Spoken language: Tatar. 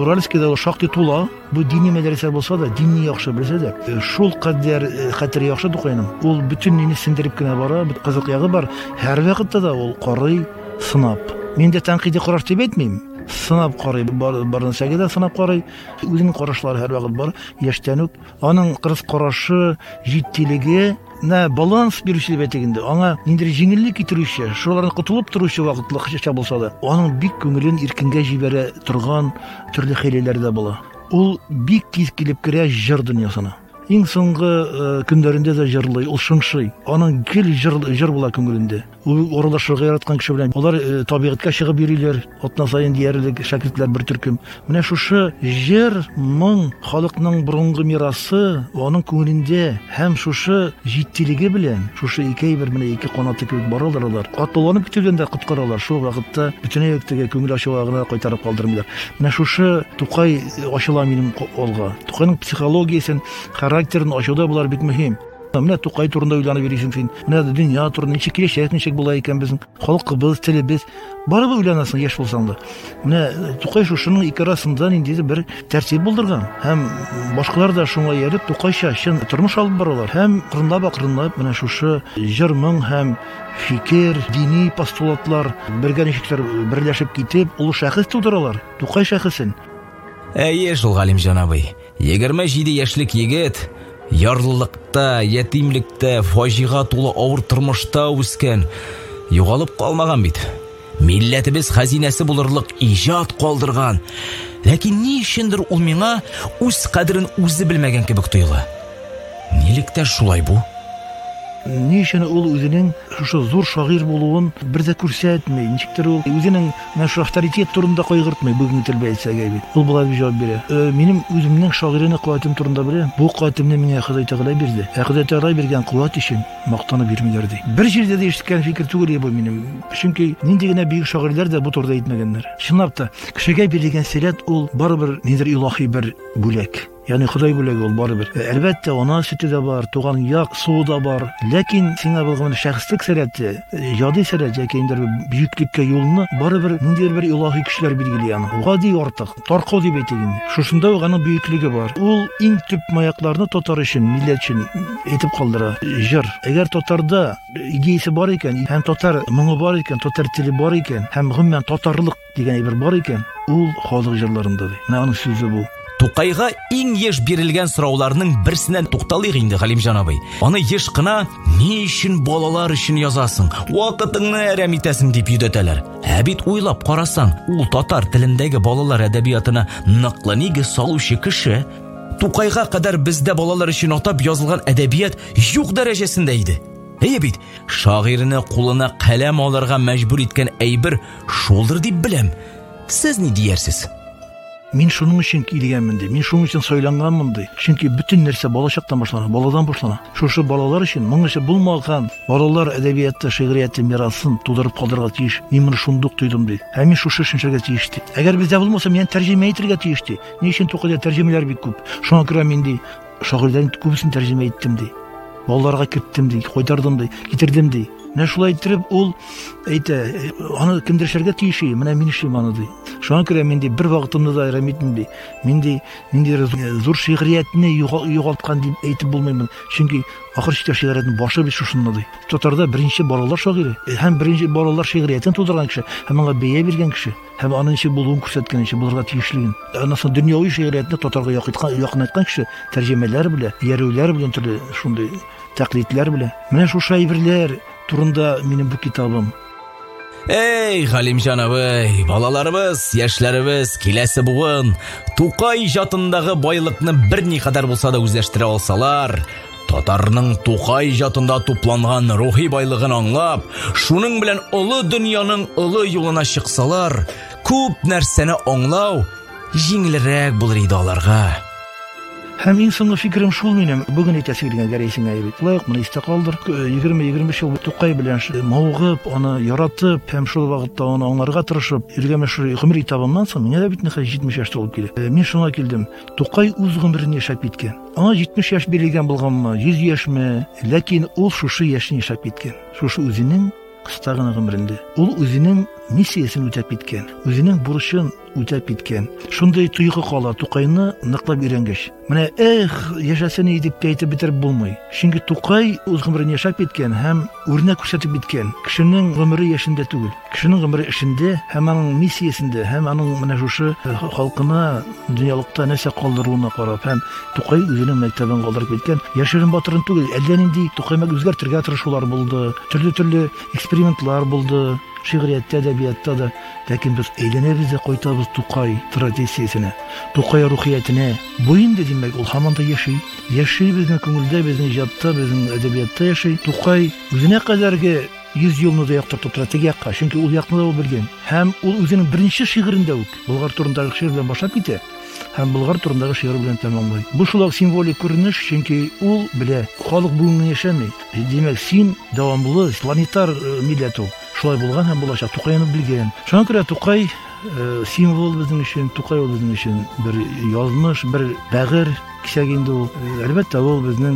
Уральскийда шактый тула. Бу дини мәдрәсә булса да, динни яхшы белсә дә, шул кадәр хәтер яхшы Тукайның. Ул бөтенне синдереп кенә бара, бит кызык ягы бар. Һәр вакытта да ул карый, сынап. Мин дә тәнкыйди караш дип әйтмим. Сынап карый, барын сәгедә сынап карый. Үзенең карашлары һәр вакыт бар. Яшьтән үк аның кырыс карашы, җиттилеге баланс бирүче дип әйтгәндә, аңа ниндидер җиңеллек китерүче, шулардан кутылып торучы вакытлы хәчә булса да, аның бик күңелен иркенгә җибәрә торган төрле хәйләләре дә була. Ул бик тиз килеп керә җыр дөньясына. Иң соңгы көндәрендә дә җырлый, ул шыңшый. Аның гел җыр була күңелендә. Ул аралашырга яраткан кеше белән алар табигатькә чыгып йөриләр. Атна саен диярлек шәкертләр бер төркем. Менә шушы җыр, моң, халыкның борынгы мирасы, аның күңелендә һәм шушы җиттилеге белән, шушы ике әйбер менә ике канаты кебек баралар алар. Атланып китүдән дә коткаралар. Шул вакытта бөтенләй теге күңел ачулагына кайтарып калдырмыйлар. Менә шушы Тукай ачыла минем алга. Тукайның психологиясен, характерын ачуда булар бик мөһим. Менә Тукай турында уйланып йөрисең син. Менә дөнья турында ничек киләчәк, ничек була икән безнең халкыбыз, телебез. Барыбыз уйланасың яшь булсаң да. Менә Тукай шушының ике арасында ниндидер бер тәртип булдырган. Һәм башкалар да шуңа ярып Тукайча чын тормыш алып баралар. Һәм акрынлап менә шушы җыр-моң һәм фикер, дини постулатлар бергә ничектер берләшеп китеп, ул шәхес тудыралар. Тукай шәхесен. Әйе, шул Галимҗан абый. 27 яшьлек егет, ярлылыкта, ятимлектә, фаҗига тулы авыр тормышта үскән, югалып калмаган бит. Милләтебез хәзинәсе булырлык иҗат калдырган. Ләкин ни өчендер ул миңа үз кадерен үзе белмәгән кебек тоела. Нилектә шулай бу? Ни өчен ул үзенең шушы зур шагыйрь булуын бер дә күрсәтмәй, ничектер ул үзенең мәшһүр авторитет турында кайгыртмый, бүген телбә әйтсәгә бит. Ул булай җавап бирә. Минем үземнең шагыйрьне куәтем турында белә. Бу куәтемне миңа Ходай Тәгалә бирде. Ходай Тәгалә биргән куәт өчен мактанып бирмиләр ди. Бер җирдә дә ишеткән фикер түгел бу минем. Чөнки нинди генә бик шагыйрьләр дә бу турыда әйтмәгәннәр. Чынлап та, кешегә бирелгән сәләт ул барыбер ниндидер илаһи бер бүләк. Yani Ходай бүләге ул барыбер. Әлбәттә, ана сөте дә бар, туган як суы да бар. Ләкин сиңа булган шәхслек сәләте, яди сәләт яки инде бөеклеккә юлны барыбер ниндидер бер илаһи көчләр билгели аны. Гади артык, таркау дип әйтегез. Шушында ук аның бөеклеге бар. Ул иң төп маякларны татар өчен, милләт өчен әйтеп калдыра. Җыр. Әгәр татарда идеясе бар икән, һәм татар моңы бар икән, татар теле бар икән, һәм гомумән татарлык дигән әйбер бар икән, ул халык җырларында ди. Менә аның сүзе бу. Тукайга иң еш бирелгән сорауларның берсеннән тукталыйк инде, Галимҗан абый. Аны еш кына ни өчен балалар өчен язасың, вакытыңны әрәм итәсең дип йөдәтәләр. Ә бит уйлап карасаң, ул татар телендәге балалар әдәбиятына ныклы нигез салучы кеше. Тукайга кадәр бездә балалар өчен атап язылган әдәбият юк дәрәҗәсендә иде. Әйе бит, шагыйрьне кулына каләм алырга мәҗбүр иткән әйбер шулдыр дип беләм. Сез ни диярсез? Мин шуның өчен килгәнмен ди. Мин шуның өчен сайланганмын ди. Чөнки бөтен нәрсә балачактан башлана, баладан башлана. Шушы балалар өчен моңчы булмаган балалар әдәбияты, шигърияты мирасын тудырып калдырга тиеш. Мин моны шундук тойдым ди. Һәм мин шушы төшенчәгә тиеш ди. Әгәр бездә булмаса, мин тәрҗемә итәргә тиеш ди. Ни өчен Тукайда тәрҗемәләр бик күп. Шуңа күрә мин ди, шагыйрьләрнең күбесен тәрҗемә иттем ди. Балаларга киттем ди, кайтардым ди, китердем ди. Менә шулай итеп ул әйтә, аны кемдер эшләргә тиеш, менә мин эшлим аны ди. Шуңа күрә мин ди бер вакытымны да айрам итмим ди. Мин ди зур шигъриятне югалткан дип әйтеп булмыймын. Чөнки ахыр чиктә шигъриятның башы бит шушында ди. Татарда беренче балалар шагыйре, һәм беренче балалар шигъриятен тудырган кеше, һәм аңа бәя биргән кеше, һәм аның ничек булуын күрсәткән кеше булырга тиешлеген. Анысы дөньяви шигъриятне татарга якын айткан кеше тәрҗемәләр белән, ярүләр белән төрле шундый тәкълидләр белән. Менә шушы әйберләр турында минем бу китабым. Эй, Галимҗан абый, балаларыбыз, яшьләребез, киләсе буын, Тукай җатындагы байлыкны бер никадәр булса да үзләштерә алсалар, татарның Тукай җатында тупланган рухи байлыгын аңлап, шуның белән олы дөньяның олы юлына чыксалар, күп нәрсәне аңлау җиңелрәк булыр иде аларга. Һәм иң соңгы фикерем шул минем. Бүген әйтәсе килгән гәрәйсеңә әйбит. Лайык моны истә калдыр. 20-25 ел Тукай белән мавыгып, аны яратып, һәм шул вакытта аны аңларга тырышып, иргәмә шул гомер итабымнан соң миңа да бит нихәт 70 яшь тулып килә. Мин шуңа килдем. Тукай үз гомерен яшәп киткән. Аңа 70 яшь бирелгән булганмы, 100 яшьме, ләкин ул шушы яшьне яшәп киткән. Шушы үзенең кыска гына гомерендә. Ул үзенең миссиясын үтәп киткән, үзенең бурычын үтәп киткән. Шундай тойгы кала Тукайны ныклап өйрәнгәч. Менә яшәсен дип әйтеп битереп булмый. Чөнки Тукай үз гомерен яшәп киткән һәм үрнәк күрсәтеп биткән. Кешенең гомере яшендә түгел. Кешенең гомере эшендә һәм аның миссиясендә, һәм аның менә шушы халкына дөньялыкта нәрсә калдыруына карап, һәм Тукай үзенең мәктәбен калдырып киткән. Яшерен батырын түгел, әллә нинди Тукайны үзгәртергә тырышулар булды. Төрле экспериментлар булды. Шигъриятта, әдәбиятта да. Ләкин без әйләнәбез дә кайтабыз Тукай традициясенә, Тукай рухиятенә. Бу инде димәк, ул һаман да яши. Яши безнең күңелдә, безнең иҗатта, безнең әдәбиятта яши. Тукай үзенә кадәрге 100 елны да яктыртып тора теге якка, чөнки ул якны да ул белгән. Һәм ул үзенең беренче шигырендә үк Болгар турындагы шигырь белән башлап китә. Һәм Болгар турындагы шигырь белән тәмамлый. Бу шулай символик күренеш, чөнки ул белә, халык бүгенне яшәмәй. Димәк, син дәвамлы планетар милләт ул. Шулай булган һәм булачак. Тукайны белгән. Шуңа күрә Тукай символ безнең өчен, Тукай ул безнең өчен бер язмыш, бер бәгырь кисәк инде ул. Әлбәттә, ул безнең